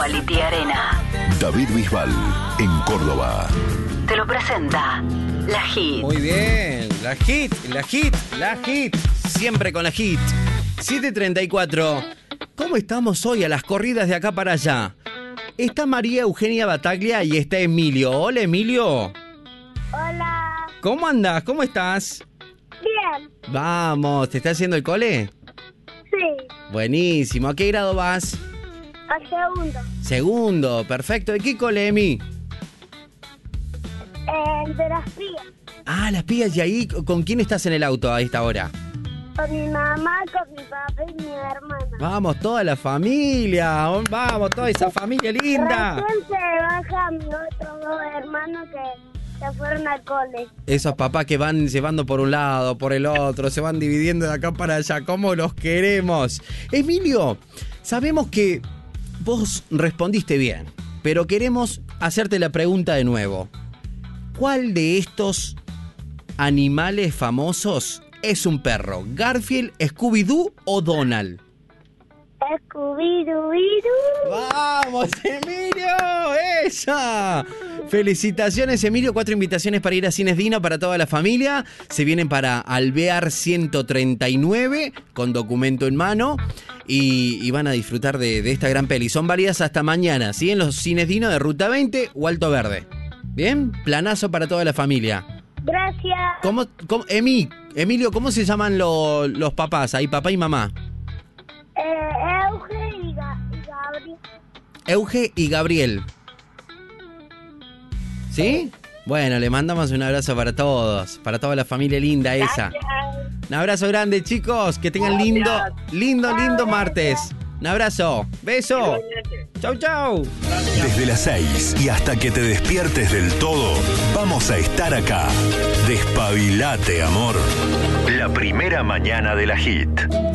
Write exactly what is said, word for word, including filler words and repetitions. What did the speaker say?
Quality Arena. David Bisbal, en Córdoba. Te lo presenta La Hit. Muy bien, la Hit, la Hit, la Hit. Siempre con la Hit. siete treinta y cuatro. ¿Cómo estamos hoy a las corridas de acá para allá? Está María Eugenia Bataglia y está Emilio. Hola, Emilio. Hola. ¿Cómo andas? ¿Cómo estás? Bien. Vamos, ¿te está haciendo el cole? Sí. Buenísimo. ¿A qué grado vas? A segundo. Segundo, perfecto. ¿De qué cole, Emi? Eh, de las pías. Ah, las pías. ¿Y ahí con quién estás en el auto a esta hora? Con mi mamá, con mi papá y mi hermana. Vamos, toda la familia. Vamos, toda esa familia linda. Recién se baja mis otros dos hermanos que se fueron al cole. Esos papás que van llevando por un lado, por el otro, se van dividiendo de acá para allá. ¿Cómo los queremos? Emilio, sabemos que vos respondiste bien, pero queremos hacerte la pregunta de nuevo. ¿Cuál de estos animales famosos es un perro? ¿Garfield, Scooby-Doo o Donald? Scooby-Doo. ¡Vamos, Emilio! ¡Esa! Felicitaciones, Emilio. Cuatro invitaciones para ir a Cines Dino para toda la familia. Se vienen para Alvear ciento treinta y nueve con documento en mano y, y van a disfrutar de, de esta gran peli. Son válidas hasta mañana, ¿sí? En los Cines Dino de Ruta veinte o Alto Verde. ¿Bien? Planazo para toda la familia. Gracias. ¿Cómo, cómo, Emi, Emilio, ¿cómo se llaman lo, los papás? Ahí, papá y mamá. Eh, Euge y, Ga- y Gabriel. Euge y Gabriel. ¿Sí? Bueno, le mandamos un abrazo para todos, para toda la familia linda esa. Gracias. Un abrazo grande, chicos. Que tengan lindo, lindo, lindo martes. Un abrazo. Beso. Chau, chau. Desde las seis y hasta que te despiertes del todo, vamos a estar acá. Despabilate, amor. La primera mañana de la Hit.